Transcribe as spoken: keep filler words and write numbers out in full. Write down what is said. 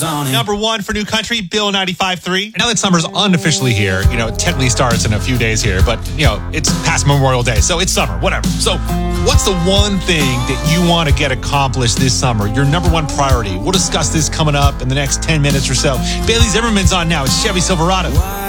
Number one for New Country, Bill ninety-five three. Now that summer's unofficially here, you know, it technically starts in a few days here, but, you know, it's past Memorial Day, so it's summer, whatever. So what's the one thing that you want to get accomplished this summer? Your number one priority. We'll discuss this coming up in the next ten minutes or so. Bailey Zimmerman's on now. It's Chevy Silverado.